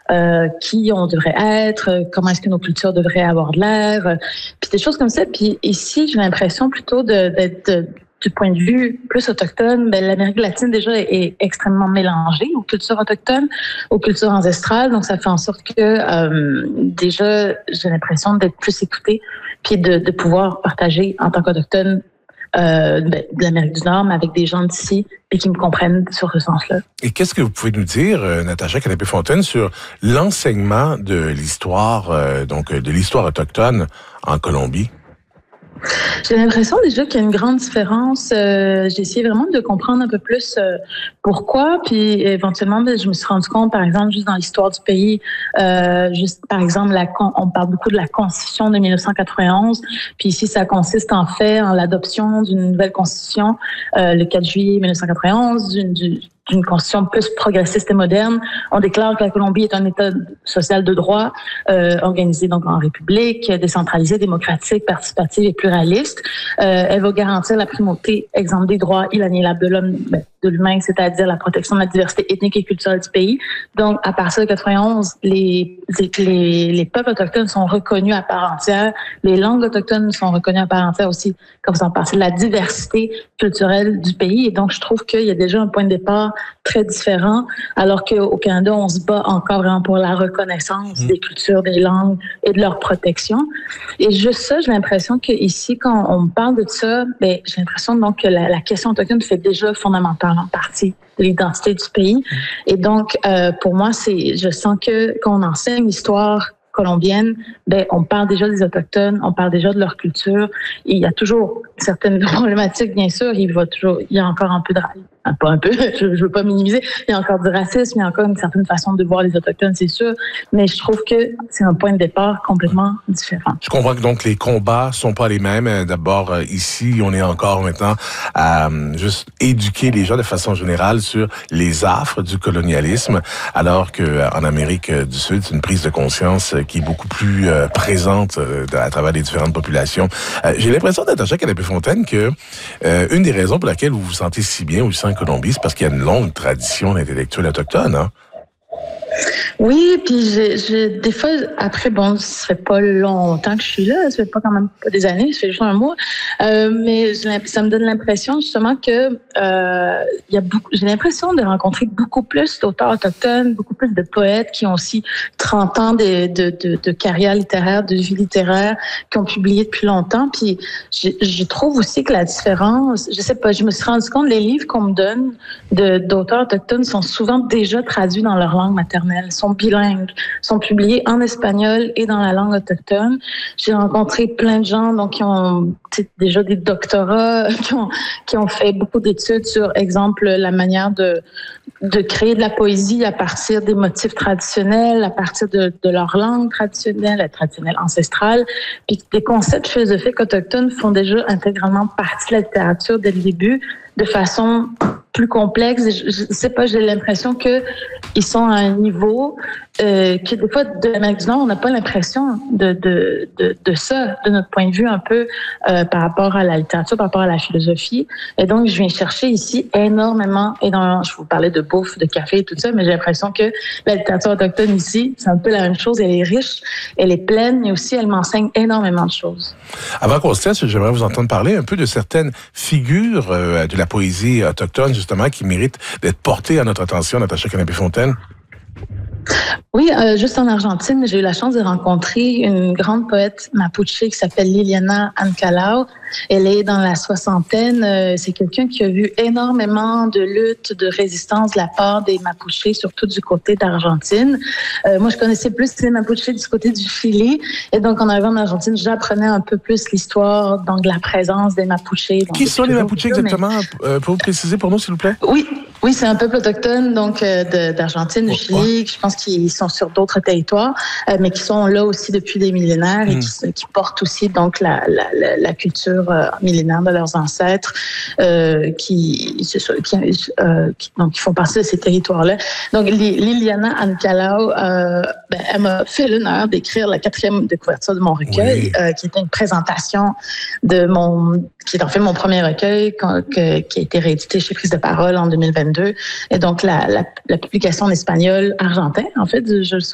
qui on devrait être, comment est-ce que nos cultures devraient avoir de l'air, puis des choses comme ça. Puis ici, j'ai l'impression plutôt d'être du point de vue plus autochtone, l'Amérique latine déjà est extrêmement mélangée aux cultures autochtones, aux cultures ancestrales. Donc, ça fait en sorte que déjà, j'ai l'impression d'être plus écoutée puis de pouvoir partager en tant qu'autochtone de l'Amérique du Nord, mais avec des gens d'ici et qui me comprennent sur ce sens-là. Et qu'est-ce que vous pouvez nous dire, Natacha Canapé-Fontaine, sur l'enseignement de l'histoire, de l'histoire autochtone en Colombie? J'ai l'impression déjà qu'il y a une grande différence. J'ai essayé vraiment de comprendre un peu plus pourquoi, puis éventuellement, je me suis rendu compte, par exemple, juste dans l'histoire du pays, juste par exemple, on parle beaucoup de la Constitution de 1991, puis ici, ça consiste en fait en l'adoption d'une nouvelle Constitution le 4 juillet 1991, d'une constitution plus progressiste et moderne. On déclare que la Colombie est un État social de droit, organisé donc en république, décentralisé, démocratique, participative et pluraliste. Elle va garantir la primauté, exemple des droits inaliénables de l'humain, c'est-à-dire la protection de la diversité ethnique et culturelle du pays. Donc, à partir de 91, les peuples autochtones sont reconnus à part entière. Les langues autochtones sont reconnues à part entière aussi, comme faisant partie de la diversité culturelle du pays. Et donc, je trouve qu'il y a déjà un point de départ très différent, alors qu'au Canada, on se bat encore vraiment pour la reconnaissance des cultures, des langues et de leur protection. Et juste ça, j'ai l'impression qu'ici, quand on parle de ça, j'ai l'impression donc que la question autochtone fait déjà fondamentalement partie de l'identité du pays. Et donc, pour moi, je sens que quand on enseigne l'histoire colombienne, on parle déjà des Autochtones, on parle déjà de leur culture. Et il y a toujours certaines problématiques, bien sûr. Il y a encore un peu de pas un peu, je veux pas minimiser. Il y a encore du racisme, il y a encore une certaine façon de voir les Autochtones, c'est sûr. Mais je trouve que c'est un point de départ complètement différent. Je comprends que donc les combats sont pas les mêmes. D'abord, ici, on est encore maintenant à juste éduquer les gens de façon générale sur les affres du colonialisme, alors que en Amérique du Sud, c'est une prise de conscience qui est beaucoup plus présente à travers les différentes populations. J'ai l'impression, Natacha Canapé-Fontaine, que une des raisons pour laquelle vous vous sentez si bien au sein de Colombie, c'est parce qu'il y a une longue tradition d'intellectuels autochtones, hein? Oui, puis des fois, après, ça fait pas longtemps que je suis là, ça fait pas quand même pas des années, ça fait juste un mois, mais ça me donne l'impression justement que j'ai l'impression de rencontrer beaucoup plus d'auteurs autochtones, beaucoup plus de poètes qui ont aussi 30 ans de carrière littéraire, de vie littéraire, qui ont publié depuis longtemps, puis je trouve aussi que la différence, je sais pas, je me suis rendu compte, les livres qu'on me donne d'auteurs autochtones sont souvent déjà traduits dans leur langue maternelle, sont bilingues, sont publiés en espagnol et dans la langue autochtone. J'ai rencontré plein de gens donc qui ont déjà des doctorats, qui ont fait beaucoup d'études sur, exemple, la manière de créer de la poésie à partir des motifs traditionnels, à partir de leur langue traditionnelle ancestrale. Puis des concepts philosophiques autochtones font déjà intégralement partie de la littérature dès le début, de façon plus complexe. Je sais pas, j'ai l'impression que ils sont à un niveau que des fois de l'Amérique du Nord, on n'a pas l'impression de ça, de notre point de vue un peu par rapport à la littérature, par rapport à la philosophie. Et donc, je viens chercher ici énormément. Je vous parlais de bouffe, de café et tout ça, mais j'ai l'impression que la littérature autochtone ici, c'est un peu la même chose. Elle est riche, elle est pleine, mais aussi elle m'enseigne énormément de choses. Avant qu'on se laisse, j'aimerais vous entendre parler un peu de certaines figures de la poésie autochtone, justement, qui méritent d'être portées à notre attention, Natacha Canapé-Fontaine. Oui, juste en Argentine, j'ai eu la chance de rencontrer une grande poète mapuche qui s'appelle Liliana Ancalao. Elle est dans la soixantaine. C'est quelqu'un qui a vu énormément de luttes, de résistance de la part des Mapuches, surtout du côté d'Argentine. Moi, je connaissais plus les Mapuches du côté du Chili. Et donc, en arrivant en Argentine, j'apprenais un peu plus l'histoire, donc la présence des Mapuches. Qui sont les Mapuches exactement? Pouvez vous préciser pour nous, s'il vous plaît? Oui, c'est un peuple autochtone donc d'Argentine, du Chili. Je pense qu'ils sont sur d'autres territoires, mais qui sont là aussi depuis des millénaires et qui portent aussi donc la culture millénaire de leurs ancêtres, qui font partie de ces territoires-là. Donc Liliana Ancalao, elle m'a fait l'honneur d'écrire la 4e de couverture de mon recueil, qui était une présentation qui est en fait mon premier recueil, qui a été réédité chez Prise de Parole en 2022. Et donc, la publication en espagnol argentin, en fait, je